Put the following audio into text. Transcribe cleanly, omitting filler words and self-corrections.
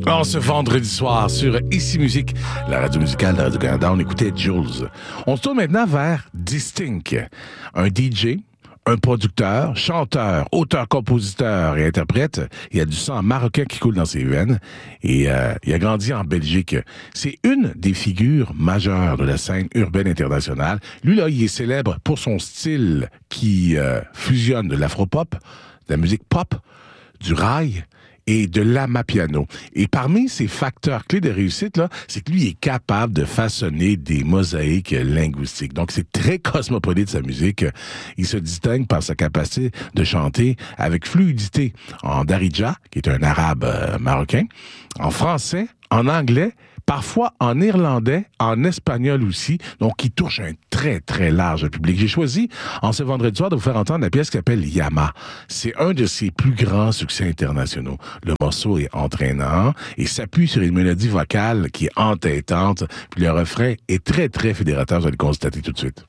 En ce vendredi soir sur Ici Musique, la radio musicale de Radio-Canada, on écoutait Jules. On se tourne maintenant vers Distinct, un DJ, un producteur, chanteur, auteur, compositeur et interprète. Il y a du sang marocain qui coule dans ses veines et il a grandi en Belgique. C'est une des figures majeures de la scène urbaine internationale. Lui, là, il est célèbre pour son style qui fusionne de l'afropop, de la musique pop, du rail et de l'amapiano. Et parmi ces facteurs clés de réussite, là, c'est que lui est capable de façonner des mosaïques linguistiques. Donc, c'est très cosmopolite, sa musique. Il se distingue par sa capacité de chanter avec fluidité en darija, qui est un arabe marocain, en français, en anglais, parfois en irlandais, en espagnol aussi, donc qui touche un très, très large public. J'ai choisi, en ce vendredi soir, de vous faire entendre la pièce qui s'appelle Yama. C'est un de ses plus grands succès internationaux. Le morceau est entraînant et s'appuie sur une mélodie vocale qui est entêtante, puis le refrain est très, très fédérateur, vous allez le constater tout de suite.